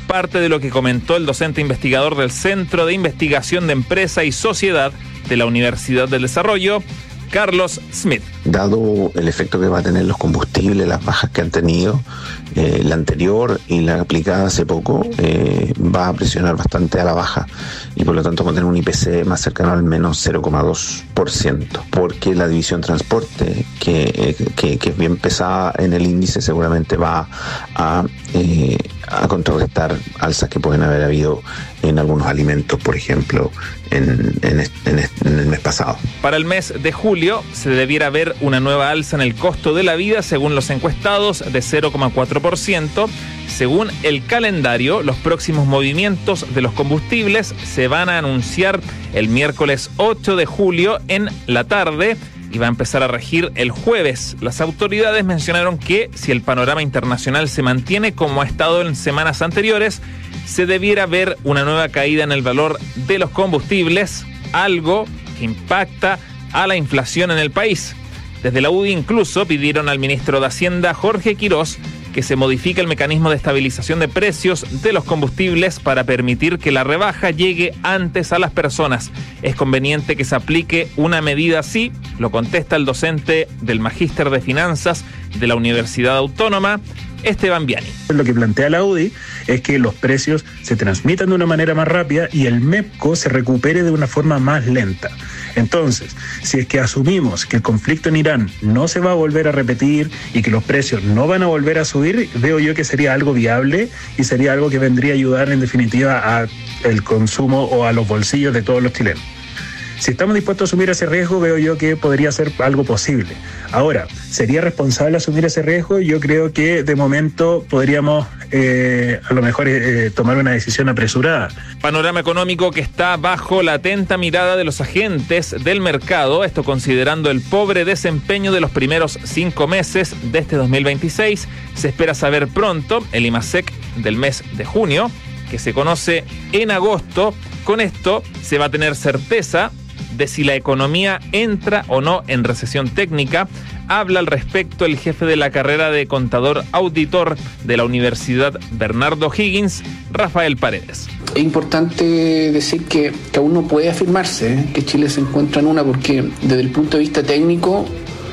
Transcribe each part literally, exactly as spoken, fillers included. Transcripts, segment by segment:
parte de lo que comentó el docente investigador del Centro de Investigación de Empresa y Sociedad de la Universidad del Desarrollo, Carlos Smith. Dado el efecto que va a tener los combustibles, las bajas que han tenido, eh, la anterior y la aplicada hace poco, eh, va a presionar bastante a la baja y por lo tanto va a tener un I P C más cercano al menos cero coma dos por ciento, porque la división transporte, que, eh, que, que es bien pesada en el índice, seguramente va a, eh, a contrarrestar alzas que pueden haber habido en algunos alimentos, por ejemplo, en, en, en, en el mes pasado. Para el mes de julio se debiera ver una nueva alza en el costo de la vida, según los encuestados, de cero coma cuatro por ciento. Según el calendario, los próximos movimientos de los combustibles se van a anunciar el miércoles ocho de julio en la tarde y va a empezar a regir el jueves. Las autoridades mencionaron que si el panorama internacional se mantiene como ha estado en semanas anteriores, se debiera ver una nueva caída en el valor de los combustibles, algo que impacta a la inflación en el país. Desde la U D I incluso pidieron al ministro de Hacienda, Jorge Quirós, que se modifique el mecanismo de estabilización de precios de los combustibles para permitir que la rebaja llegue antes a las personas. ¿Es conveniente que se aplique una medida así? Lo contesta el docente del Magíster de Finanzas de la Universidad Autónoma, Esteban Viani. Lo que plantea la U D I es que los precios se transmitan de una manera más rápida y el MEPCO se recupere de una forma más lenta. Entonces, si es que asumimos que el conflicto en Irán no se va a volver a repetir y que los precios no van a volver a subir, veo yo que sería algo viable y sería algo que vendría a ayudar en definitiva al consumo o a los bolsillos de todos los chilenos. Si estamos dispuestos a asumir ese riesgo, veo yo que podría ser algo posible. Ahora, ¿sería responsable asumir ese riesgo? Yo creo que de momento podríamos eh, a lo mejor eh, tomar una decisión apresurada. Panorama económico que está bajo la atenta mirada de los agentes del mercado, esto considerando el pobre desempeño de los primeros cinco meses de este dos mil veintiséis. Se espera saber pronto el IMASEC del mes de junio, que se conoce en agosto. Con esto se va a tener certeza de si la economía entra o no en recesión técnica. Habla al respecto el jefe de la carrera de contador auditor de la Universidad Bernardo Higgins, Rafael Paredes. Es importante decir que, que aún no puede afirmarse ¿eh? que Chile se encuentra en una, porque desde el punto de vista técnico,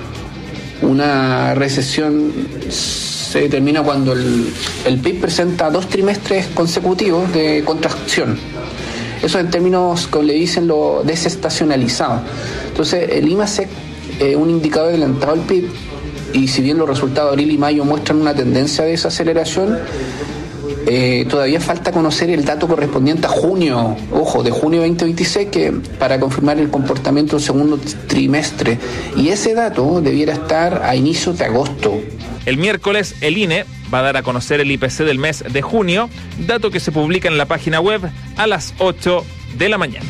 una recesión se determina cuando el, el P I B presenta dos trimestres consecutivos de contracción. Eso en términos, como le dicen, lo desestacionalizado. Entonces, el IMASEC es un indicador adelantado al P I B, y si bien los resultados de abril y mayo muestran una tendencia de desaceleración, eh, todavía falta conocer el dato correspondiente a junio, ojo, de junio veinte veintiséis, que para confirmar el comportamiento del segundo trimestre. Y ese dato debiera estar a inicios de agosto. El miércoles, el I N E va a dar a conocer el I P C del mes de junio, dato que se publica en la página web a las ocho de la mañana.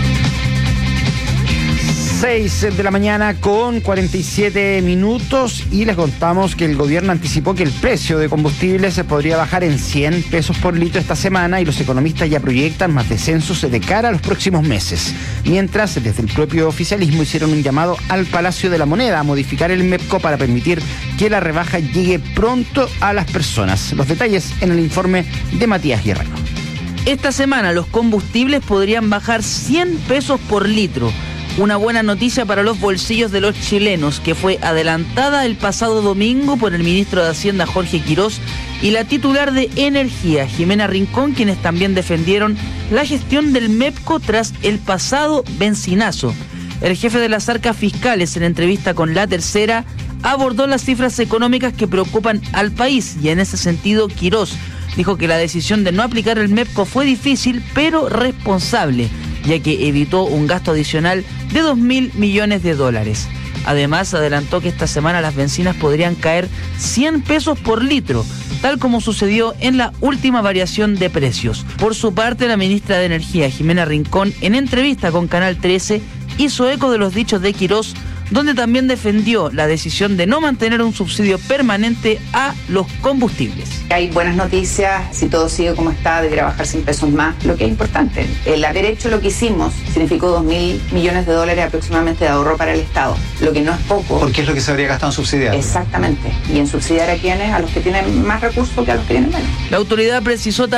seis de la mañana con cuarenta y siete minutos y les contamos que el gobierno anticipó que el precio de combustibles se podría bajar en cien pesos por litro esta semana y los economistas ya proyectan más descensos de cara a los próximos meses. Mientras, desde el propio oficialismo hicieron un llamado al Palacio de la Moneda a modificar el MEPCO para permitir que la rebaja llegue pronto a las personas. Los detalles en el informe de Matías Guerrero. Esta semana los combustibles podrían bajar cien pesos por litro. Una buena noticia para los bolsillos de los chilenos, que fue adelantada el pasado domingo por el ministro de Hacienda, Jorge Quirós, y la titular de Energía, Jimena Rincón, quienes también defendieron la gestión del MEPCO tras el pasado bencinazo. El jefe de las arcas fiscales, en entrevista con La Tercera, abordó las cifras económicas que preocupan al país, y en ese sentido Quirós dijo que la decisión de no aplicar el MEPCO fue difícil, pero responsable, ya que evitó un gasto adicional de dos mil millones de dólares. Además, adelantó que esta semana las bencinas podrían caer cien pesos por litro, tal como sucedió en la última variación de precios. Por su parte, la ministra de Energía, Jimena Rincón, en entrevista con Canal trece, hizo eco de los dichos de Quirós, donde también defendió la decisión de no mantener un subsidio permanente a los combustibles. Hay buenas noticias, si todo sigue como está, debería bajar cien pesos más, lo que es importante. El haber hecho lo que hicimos significó dos mil millones de dólares aproximadamente de ahorro para el Estado, lo que no es poco. Porque es lo que se habría gastado en subsidiar. Exactamente, y en subsidiar a quienes, a los que tienen más recursos que a los que tienen menos. La autoridad precisó